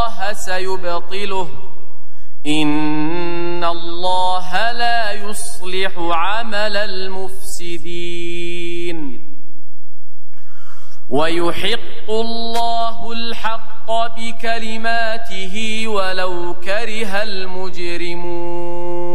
الله سيبطله إن الله لا يصلح عمل المفسدين ويحق الله الحق بكلماته ولو كره المجرمون